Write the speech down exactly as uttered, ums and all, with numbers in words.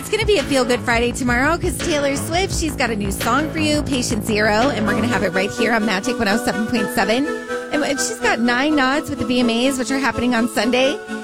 it's going to be a Feel Good Friday tomorrow because Taylor Swift, she's got a new song for you, Patient Zero, and we're going to have it right here on Magic one oh seven point seven. And she's got nine nods with the V M As, which are happening on Sunday.